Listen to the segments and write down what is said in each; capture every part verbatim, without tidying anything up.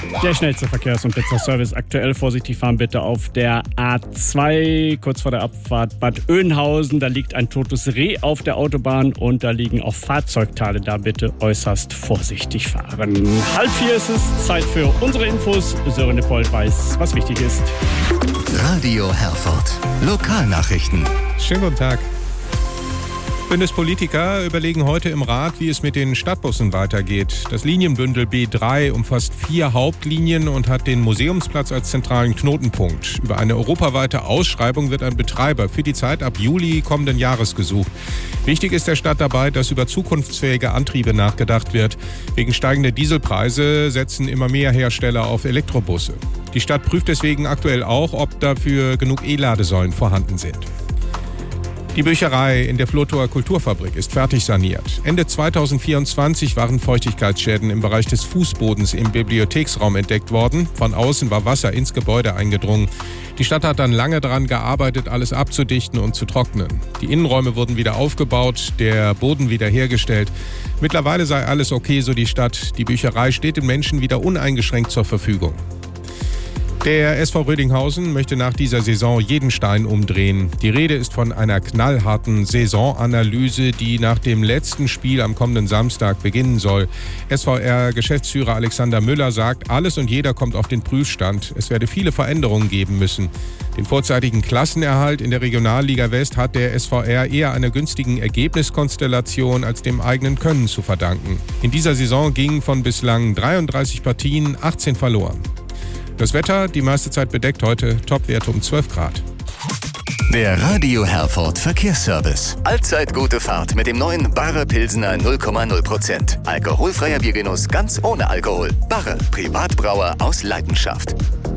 Der schnellste Verkehrs- und Blitzerservice aktuell. Vorsichtig fahren bitte auf der A zwei, kurz vor der Abfahrt Bad Oeynhausen. Da liegt ein totes Reh auf der Autobahn und da liegen auch Fahrzeugteile. Da bitte äußerst vorsichtig fahren. Halb vier ist es, Zeit für unsere Infos. Sören Deppold weiß, was wichtig ist. Radio Herford. Lokalnachrichten. Schönen guten Tag. Bundespolitiker überlegen heute im Rat, wie es mit den Stadtbussen weitergeht. Das Linienbündel B drei umfasst vier Hauptlinien und hat den Museumsplatz als zentralen Knotenpunkt. Über eine europaweite Ausschreibung wird ein Betreiber für die Zeit ab Juli kommenden Jahres gesucht. Wichtig ist der Stadt dabei, dass über zukunftsfähige Antriebe nachgedacht wird. Wegen steigender Dieselpreise setzen immer mehr Hersteller auf Elektrobusse. Die Stadt prüft deswegen aktuell auch, ob dafür genug E-Ladesäulen vorhanden sind. Die Bücherei in der Flotower Kulturfabrik ist fertig saniert. Ende zweitausendvierundzwanzig waren Feuchtigkeitsschäden im Bereich des Fußbodens im Bibliotheksraum entdeckt worden. Von außen war Wasser ins Gebäude eingedrungen. Die Stadt hat dann lange daran gearbeitet, alles abzudichten und zu trocknen. Die Innenräume wurden wieder aufgebaut, der Boden wiederhergestellt. Mittlerweile sei alles okay, so die Stadt. Die Bücherei steht den Menschen wieder uneingeschränkt zur Verfügung. Der S V Rödinghausen möchte nach dieser Saison jeden Stein umdrehen. Die Rede ist von einer knallharten Saisonanalyse, die nach dem letzten Spiel am kommenden Samstag beginnen soll. S V R-Geschäftsführer Alexander Müller sagt, alles und jeder kommt auf den Prüfstand. Es werde viele Veränderungen geben müssen. Den vorzeitigen Klassenerhalt in der Regionalliga West hat der S V R eher einer günstigen Ergebniskonstellation als dem eigenen Können zu verdanken. In dieser Saison gingen von bislang dreiunddreißig Partien achtzehn verloren. Das Wetter, die meiste Zeit bedeckt heute, Topwerte um zwölf Grad. Der Radio Herford Verkehrsservice. Allzeit gute Fahrt mit dem neuen Barre Pilsener null Komma null Prozent. Alkoholfreier Biergenuss ganz ohne Alkohol. Barre, Privatbrauer aus Leidenschaft.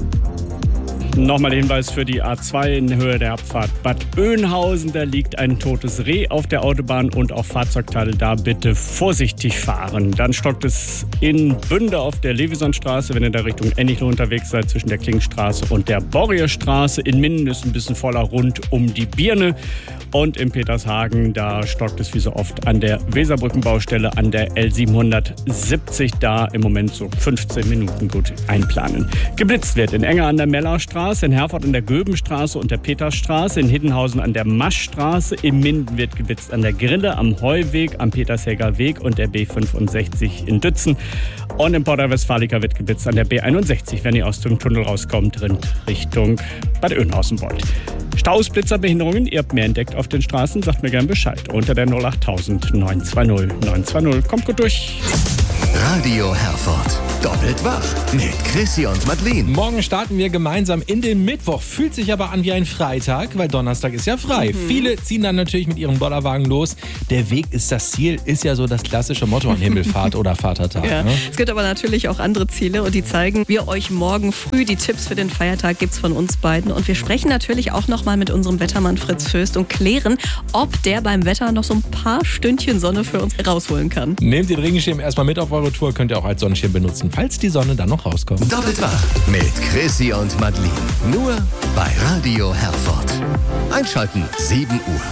Nochmal der Hinweis für die A zwei in Höhe der Abfahrt Bad Oeynhausen. Da liegt ein totes Reh auf der Autobahn und auch Fahrzeugteile. Da bitte vorsichtig fahren. Dann stockt es in Bünde auf der Levisonstraße, wenn ihr da Richtung Ennichl unterwegs seid, zwischen der Klingstraße und der Borrierstraße. In Minden ist ein bisschen voller rund um die Birne. Und in Petershagen, da stockt es wie so oft an der Weserbrückenbaustelle an der L siebenhundertsiebzig. Da im Moment so fünfzehn Minuten gut einplanen. Geblitzt wird in Enger an der Mellerstraße, in Herford an der Göbenstraße und der Petersstraße, in Hiddenhausen an der Maschstraße, in Minden wird geblitzt an der Grille, am Heuweg, am Petershäger Weg und der B fünfundsechzig in Dützen. Und in Porta Westfalica wird geblitzt an der B einundsechzig, wenn ihr aus dem Tunnel rauskommt, Richtung Bad Oeynhausen wollt. Staus, Blitzer, Behinderungen, ihr habt mehr entdeckt auf den Straßen, sagt mir gern Bescheid. Unter der null acht null null neun zwei null neun zwei null. Kommt gut durch. Radio Herford. Doppelt wach mit Chrissy und Madeline. Morgen starten wir gemeinsam in den Mittwoch. Fühlt sich aber an wie ein Freitag, weil Donnerstag ist ja frei. Mhm. Viele ziehen dann natürlich mit ihrem Bollerwagen los. Der Weg ist das Ziel, ist ja so das klassische Motto an Himmelfahrt oder Vatertag. Ja. Ne? Es gibt aber natürlich auch andere Ziele und die zeigen wir euch morgen früh. Die Tipps für den Feiertag gibt's von uns beiden. Und wir sprechen natürlich auch noch mal mit unserem Wettermann Fritz Föst und klären, ob der beim Wetter noch so ein paar Stündchen Sonne für uns rausholen kann. Nehmt den Regenschirm erstmal mit auf eure Tour, könnt ihr auch als Sonnenschirm benutzen, falls die Sonne dann noch rauskommt. Doppelt wach mit Chrissy und Madeline. Nur bei Radio Herford. Einschalten, sieben Uhr.